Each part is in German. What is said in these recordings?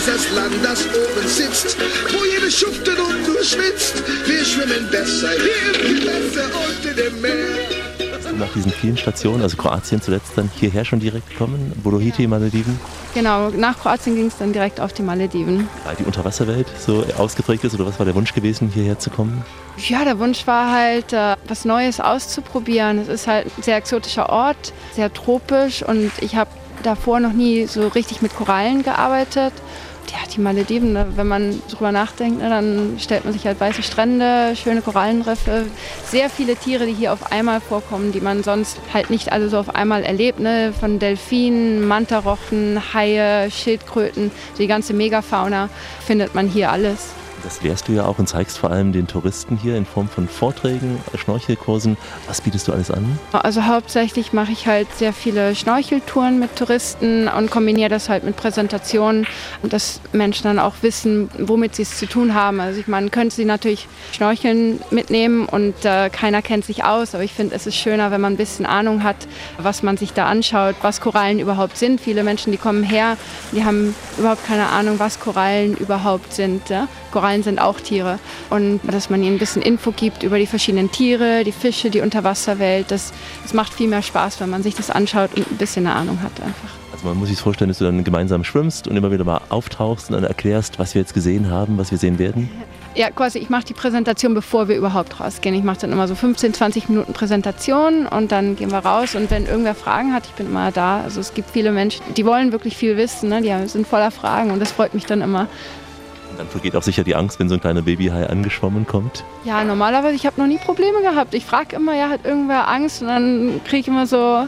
das Land, das oben sitzt, wo jede schuftet und nur schwitzt. Wir schwimmen besser hier im Gewässer unter dem Meer. Nach diesen vielen Stationen, also Kroatien zuletzt, dann hierher schon direkt kommen, Buluhiti, Malediven? Genau, nach Kroatien ging es dann direkt auf die Malediven. Weil die Unterwasserwelt so ausgeprägt ist, oder was war der Wunsch gewesen, hierher zu kommen? Ja, der Wunsch war halt, was Neues auszuprobieren. Es ist halt ein sehr exotischer Ort, sehr tropisch und ich habe davor noch nie so richtig mit Korallen gearbeitet. Ja, die Malediven, wenn man drüber nachdenkt, dann stellt man sich halt weiße Strände, schöne Korallenriffe, sehr viele Tiere, die hier auf einmal vorkommen, die man sonst halt nicht alle so auf einmal erlebt. Ne? Von Delfinen, Mantarochen, Haie, Schildkröten, die ganze Megafauna findet man hier alles. Das lehrst du ja auch und zeigst vor allem den Touristen hier in Form von Vorträgen, Schnorchelkursen. Was bietest du alles an? Also hauptsächlich mache ich halt sehr viele Schnorcheltouren mit Touristen und kombiniere das halt mit Präsentationen, dass Menschen dann auch wissen, womit sie es zu tun haben. Also ich meine, könnte sie natürlich Schnorcheln mitnehmen und keiner kennt sich aus, aber ich finde, es ist schöner, wenn man ein bisschen Ahnung hat, was man sich da anschaut, was Korallen überhaupt sind. Viele Menschen, die kommen her, die haben überhaupt keine Ahnung, was Korallen überhaupt sind. Ja? Korallen sind auch Tiere und dass man ihnen ein bisschen Info gibt über die verschiedenen Tiere, die Fische, die Unterwasserwelt, das macht viel mehr Spaß, wenn man sich das anschaut und ein bisschen eine Ahnung hat einfach. Also man muss sich vorstellen, dass du dann gemeinsam schwimmst und immer wieder mal auftauchst und dann erklärst, was wir jetzt gesehen haben, was wir sehen werden? Ja, quasi, ich mache die Präsentation, bevor wir überhaupt rausgehen. Ich mache dann immer so 15, 20 Minuten Präsentation und dann gehen wir raus. Und wenn irgendwer Fragen hat, ich bin immer da. Also es gibt viele Menschen, die wollen wirklich viel wissen, ne? Die sind voller Fragen und das freut mich dann immer. Dann vergeht auch sicher die Angst, wenn so ein kleiner Babyhai angeschwommen kommt. Ja, normalerweise, ich habe noch nie Probleme gehabt. Ich frage immer, ja, hat irgendwer Angst? Und dann kriege ich immer so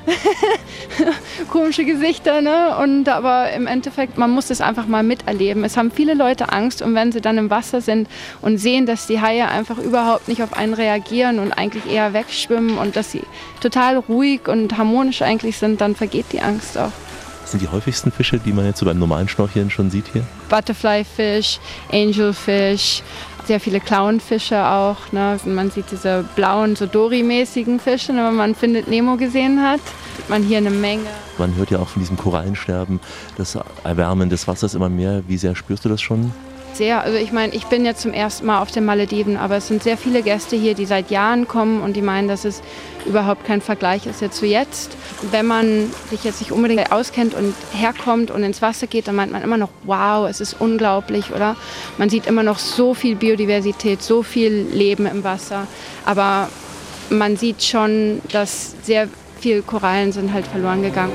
komische Gesichter. Ne? Und aber im Endeffekt, man muss das einfach mal miterleben. Es haben viele Leute Angst und wenn sie dann im Wasser sind und sehen, dass die Haie einfach überhaupt nicht auf einen reagieren und eigentlich eher wegschwimmen und dass sie total ruhig und harmonisch eigentlich sind, dann vergeht die Angst auch. Was sind die häufigsten Fische, die man jetzt so beim normalen Schnorcheln schon sieht hier? Butterflyfish, Angelfish, sehr viele Clownfische auch. Ne? Man sieht diese blauen, so Dory-mäßigen Fische, ne? Wenn man Findet Nemo gesehen hat. Sieht man hier eine Menge. Man hört ja auch von diesem Korallensterben, das Erwärmen des Wassers immer mehr. Wie sehr spürst du das schon? Sehr, also ich meine, ich bin jetzt zum ersten Mal auf den Malediven, aber es sind sehr viele Gäste hier, die seit Jahren kommen und die meinen, dass es überhaupt kein Vergleich ist jetzt zu jetzt. Wenn man sich jetzt nicht unbedingt auskennt und herkommt und ins Wasser geht, dann meint man immer noch, wow, es ist unglaublich, oder? Man sieht immer noch so viel Biodiversität, so viel Leben im Wasser, aber man sieht schon, dass sehr viele Korallen sind halt verloren gegangen.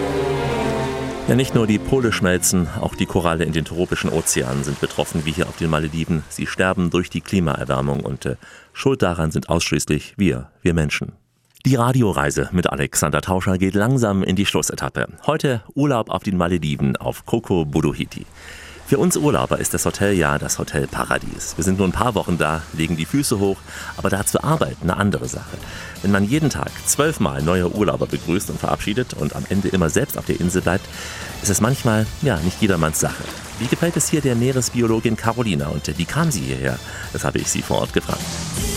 Ja, nicht nur die Pole schmelzen, auch die Koralle in den tropischen Ozeanen sind betroffen, wie hier auf den Malediven. Sie sterben durch die Klimaerwärmung und schuld daran sind ausschließlich wir Menschen. Die Radioreise mit Alexander Tauscher geht langsam in die Schlussetappe. Heute Urlaub auf den Malediven auf Koko Buluhiti. Für uns Urlauber ist das Hotel ja das Hotel Paradies. Wir sind nur ein paar Wochen da, legen die Füße hoch, aber da zu arbeiten eine andere Sache. Wenn man jeden Tag 12 Mal neue Urlauber begrüßt und verabschiedet und am Ende immer selbst auf der Insel bleibt, ist es manchmal nicht jedermanns Sache. Wie gefällt es hier der Meeresbiologin Carolina und wie kam sie hierher? Das habe ich sie vor Ort gefragt.